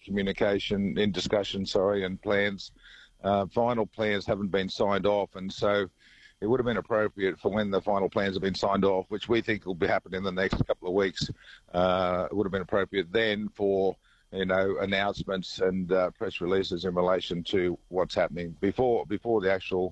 communication, in discussion, sorry, and plans. Final plans haven't been signed off, and so it would have been appropriate for when the final plans have been signed off, which we think will be happening in the next couple of weeks. It would have been appropriate then for announcements and press releases in relation to what's happening before the actual